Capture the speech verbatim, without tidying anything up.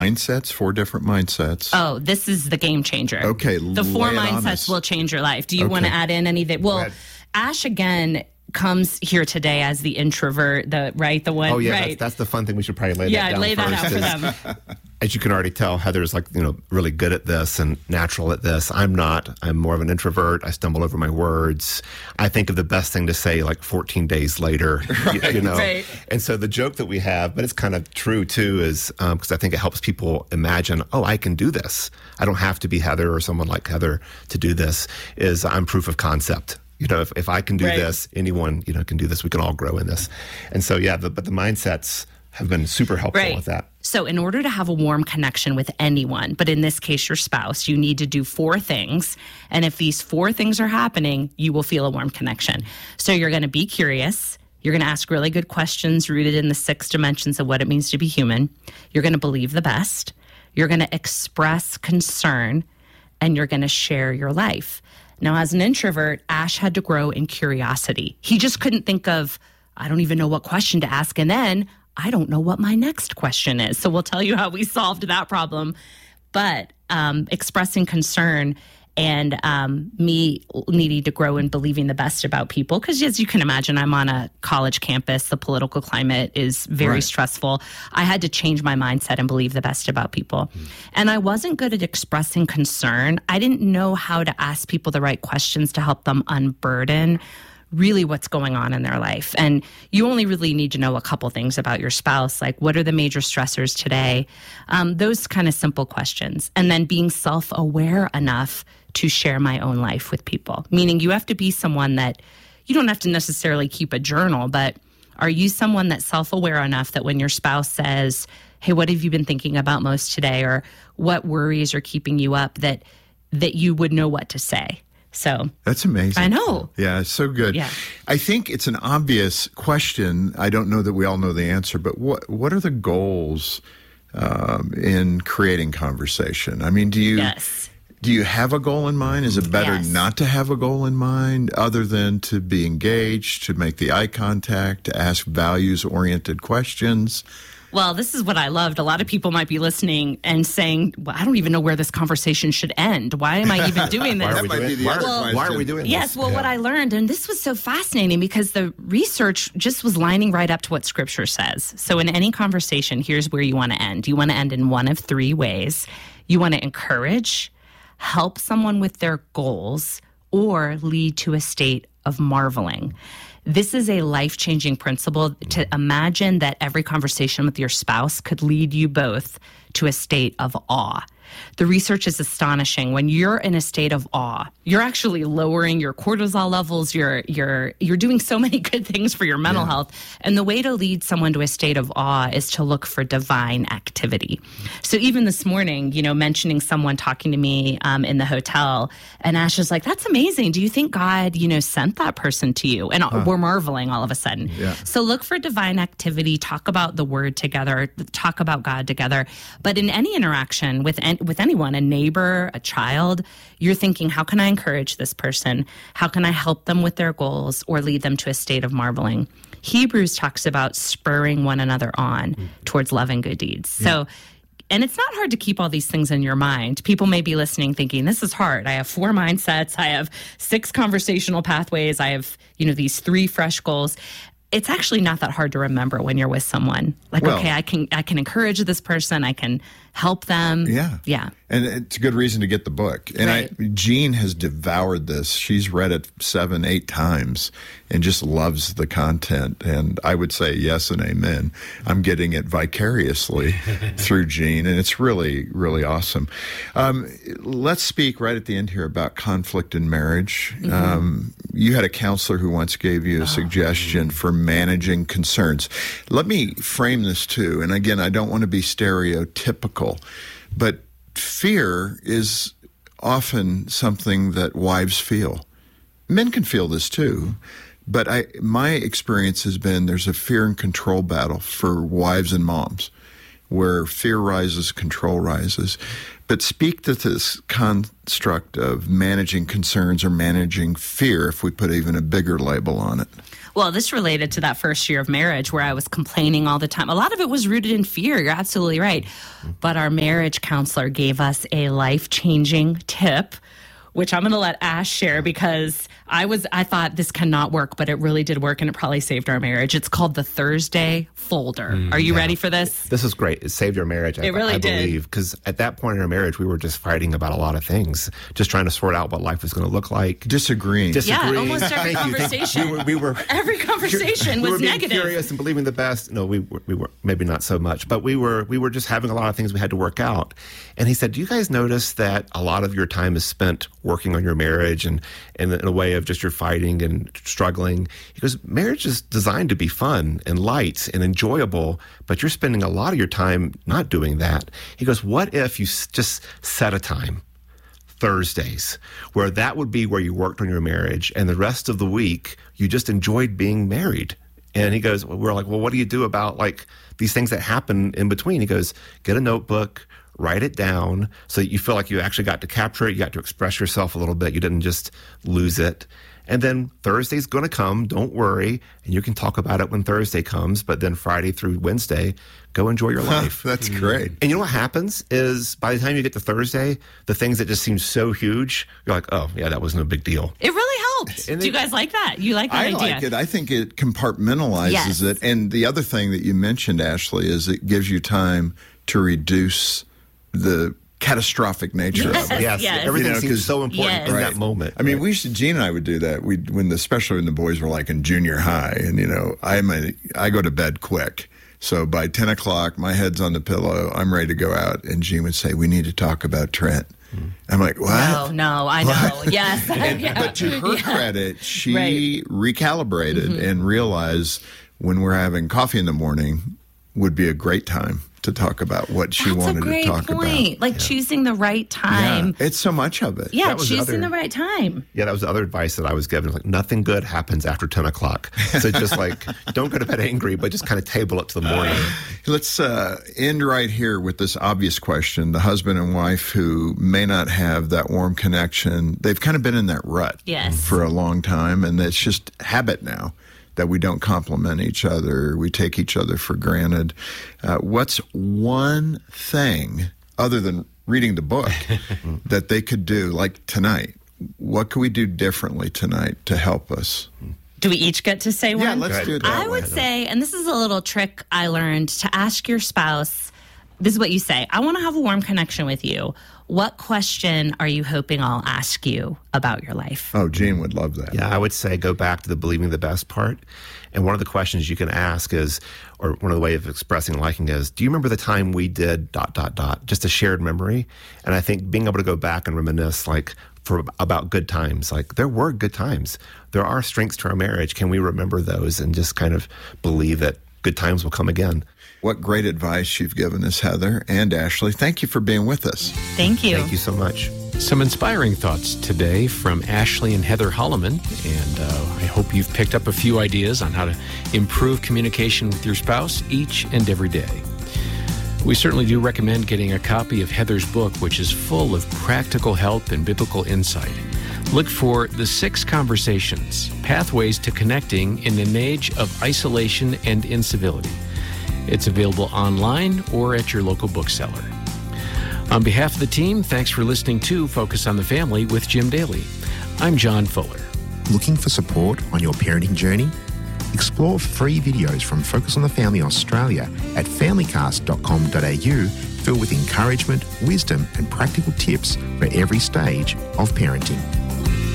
Mindsets, four different mindsets. Oh, this is the game changer. Okay, the four mindsets will change your life. Do you okay. want to add in anything? Well, Ash, again, comes here today as the introvert, the right, the one. Oh yeah, right. that's, that's the fun thing. We should probably lay yeah, that down lay that first. out for them. As you can already tell, Heather's like you know really good at this and natural at this. I'm not. I'm more of an introvert. I stumble over my words. I think of the best thing to say like fourteen days later. right. you, you know. Right. And so the joke that we have, but it's kind of true too, is because um, I think it helps people imagine. Oh, I can do this. I don't have to be Heather or someone like Heather to do this. Is I'm proof of concept. You know, if, if I can do right. this, anyone, you know, can do this. We can all grow in this. And so, yeah, the, but the mindsets have been super helpful right. with that. So in order to have a warm connection with anyone, but in this case, your spouse, you need to do four things. And if these four things are happening, you will feel a warm connection. So you're going to be curious. You're going to ask really good questions rooted in the six dimensions of what it means to be human. You're going to believe the best. You're going to express concern. And you're going to share your life. Now, as an introvert, Ash had to grow in curiosity. He just couldn't think of, I don't even know what question to ask. And then I don't know what my next question is. So we'll tell you how we solved that problem. But um, expressing concern and um, me needing to grow and believing the best about people. Because as you can imagine, I'm on a college campus. The political climate is very right. stressful. I had to change my mindset and believe the best about people. Mm. And I wasn't good at expressing concern. I didn't know how to ask people the right questions to help them unburden really what's going on in their life. And you only really need to know a couple things about your spouse, like what are the major stressors today? Um, those kind of simple questions. And then being self-aware enough to share my own life with people. Meaning you have to be someone that, you don't have to necessarily keep a journal, but are you someone that's self-aware enough that when your spouse says, hey, what have you been thinking about most today? Or what worries are keeping you up, that that you would know what to say? So that's amazing. I know. Yeah, it's so good. Yeah. I think it's an obvious question. I don't know that we all know the answer, but what what are the goals um, in creating conversation? I mean, do you yes. do you have a goal in mind? Is it better yes. not to have a goal in mind other than to be engaged, to make the eye contact, to ask values-oriented questions? Well, this is what I loved. A lot of people might be listening and saying, well, I don't even know where this conversation should end. Why am I even doing this? why, are we doing, the why, well, why are we doing yes, this? Yes, well, yeah. what I learned, and this was so fascinating because the research just was lining right up to what Scripture says. So in any conversation, here's where you want to end. You want to end in one of three ways. You want to encourage, help someone with their goals, or lead to a state of marveling. This is a life-changing principle to imagine that every conversation with your spouse could lead you both to a state of awe. The research is astonishing. When you're in a state of awe, you're actually lowering your cortisol levels. You're you're you're doing so many good things for your mental yeah. health. And the way to lead someone to a state of awe is to look for divine activity. So even this morning, you know, mentioning someone talking to me um, in the hotel, and Ash is like, "That's amazing. Do you think God, you know, sent that person to you?" And huh. we're marveling all of a sudden. Yeah. So look for divine activity. Talk about the Word together. Talk about God together. But in any interaction with with anyone, a neighbor, a child, you're thinking, how can I encourage this person? How can I help them with their goals or lead them to a state of marveling? Hebrews talks about spurring one another on mm. towards love and good deeds. Yeah. So, and it's not hard to keep all these things in your mind. People may be listening thinking, this is hard. I have four mindsets. I have six conversational pathways. I have, you know, these three fresh goals. It's actually not that hard to remember when you're with someone. Like, well, okay, I can I can encourage this person. I can help them. Yeah. Yeah. And it's a good reason to get the book. And right. I, Jean has devoured this. She's read it seven, eight times and just loves the content. And I would say yes and amen. I'm getting it vicariously through Jean, and it's really, really awesome. Um, let's speak right at the end here about conflict in marriage. Mm-hmm. Um, you had a counselor who once gave you a oh. suggestion for managing concerns. Let me frame this too. And again, I don't want to be stereotypical, but fear is often something that wives feel. Men can feel this too, but I, my experience has been there's a fear and control battle for wives and moms, where fear rises, control rises. But speak to this construct of managing concerns or managing fear, if we put even a bigger label on it. Well, this related to that first year of marriage where I was complaining all the time. A lot of it was rooted in fear. You're absolutely right. But our marriage counselor gave us a life-changing tip, which I'm going to let Ash share because I was I thought this cannot work, but it really did work, and it probably saved our marriage. It's called the Thursday Folder. Mm, Are you yeah. ready for this? This is great. It saved our marriage, I, it really I did. believe, because at that point in our marriage, we were just fighting about a lot of things, just trying to sort out what life was going to look like. Disagreeing. Disagreeing. Yeah, almost every conversation. we were, we were, every conversation was we were being negative. Curious and believing the best. No, we were, we were maybe not so much, but we were we were just having a lot of things we had to work out. And he said, "Do you guys notice that a lot of your time is spent working on your marriage and, and in a way of just you're fighting and struggling?" He goes, "Marriage is designed to be fun and light and enjoyable, but you're spending a lot of your time not doing that." He goes, "What if you just set a time, Thursdays, where that would be where you worked on your marriage and the rest of the week you just enjoyed being married?" And he goes, well, we're like, "Well, what do you do about like these things that happen in between?" He goes, "Get a notebook, write it down so that you feel like you actually got to capture it. You got to express yourself a little bit. You didn't just lose it. And then Thursday's going to come. Don't worry. And you can talk about it when Thursday comes. But then Friday through Wednesday, go enjoy your life." That's great. And you know what happens is by the time you get to Thursday, the things that just seem so huge, you're like, "Oh, yeah, that was no big deal." It really helped. Do you guys like that? You like that I idea? I like it. I think it compartmentalizes yes. it. And the other thing that you mentioned, Ashley, is it gives you time to reduce the catastrophic nature yes, of it. Yes, yes. everything You know, seems so important yes. in right. that moment. I mean, right. we used to, Gene and I would do that. We when the, especially when the boys were like in junior high, and you know, I'm a, I go to bed quick. So by ten o'clock, my head's on the pillow. I'm ready to go out, and Gene would say, "We need to talk about Trent." Mm. I'm like, "What?" No, no, I know. What? Yes, and, yeah. But to her yeah. credit, she right. recalibrated mm-hmm. and realized when we're having coffee in the morning would be a great time to talk about what she That's wanted a great to talk point. about. Like yeah. choosing the right time. Yeah, it's so much of it. Yeah, the choosing other, the right time. Yeah, that was the other advice that I was given. Like, nothing good happens after ten o'clock. So just like, don't go to bed angry, but just kind of table it to the morning. Uh, let's uh, end right here with this obvious question. The husband and wife who may not have that warm connection, they've kind of been in that rut yes. for a long time, and it's just habit now that we don't compliment each other. We take each other for granted. Uh, what's one thing, other than reading the book, that they could do, like tonight? What could we do differently tonight to help us? Do we each get to say one? Yeah, let's do that. I would say, and this is a little trick I learned, to ask your spouse, this is what you say: "I want to have a warm connection with you. What question are you hoping I'll ask you about your life?" Oh, Gene would love that. Yeah, I would say go back to the believing the best part. And one of the questions you can ask is, or one of the ways of expressing liking is, do you remember the time we did dot, dot, dot? Just a shared memory. And I think being able to go back and reminisce, like, for about good times, like there were good times. There are strengths to our marriage. Can we remember those and just kind of believe that good times will come again? What great advice you've given us, Heather and Ashley. Thank you for being with us. Thank you. Thank you so much. Some inspiring thoughts today from Ashley and Heather Holloman, and uh, I hope you've picked up a few ideas on how to improve communication with your spouse each and every day. We certainly do recommend getting a copy of Heather's book, which is full of practical help and biblical insight. Look for The Six Conversations, Pathways to Connecting in an Age of Isolation and Incivility. It's available online or at your local bookseller. On behalf of the team, thanks for listening to Focus on the Family with Jim Daly. I'm John Fuller. Looking for support on your parenting journey? Explore free videos from Focus on the Family Australia at family cast dot com dot a u, filled with encouragement, wisdom, and practical tips for every stage of parenting.